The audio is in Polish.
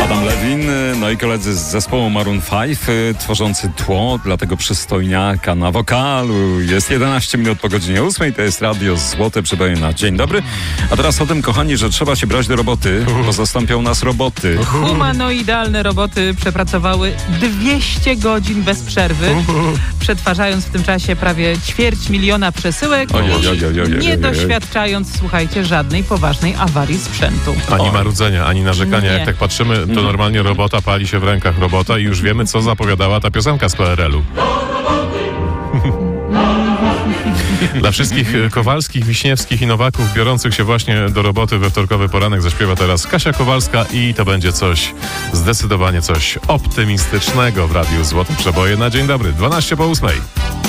Adam Levin, no i koledzy z zespołu Maroon 5, tworzący tło dla tego przystojniaka na wokalu. Jest 11 minut po godzinie 8, to jest Radio Złote Przeboje na dzień dobry. A teraz o tym, kochani, że trzeba się brać do roboty, bo zastąpią nas roboty. Humanoidalne roboty przepracowały 200 godzin bez przerwy, przetwarzając w tym czasie prawie 250 000 przesyłek i nie doświadczając, słuchajcie, żadnej poważnej awarii sprzętu. Ani marudzenia, ani narzekania. Jak tak patrzymy, to normalnie robota pali się w rękach robota i już wiemy, co zapowiadała ta piosenka z PRL-u. Dla wszystkich Kowalskich, Wiśniewskich i Nowaków biorących się właśnie do roboty we wtorkowy poranek zaśpiewa teraz Kasia Kowalska i to będzie coś, zdecydowanie coś optymistycznego w Radiu Złote Przeboje na dzień dobry, 12 po 8.